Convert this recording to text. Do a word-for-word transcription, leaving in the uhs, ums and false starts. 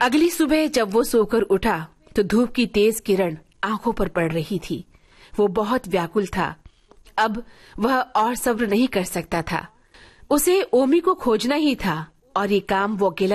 अगली सुबह जब वो सोकर उठा तो धूप की तेज किरण आंखों पर पड़ रही थी। वो बहुत व्याकुल था। अब वह और सब्र नहीं कर सकता था। उसे ओमी को खोजना ही था और ये काम वो अकेला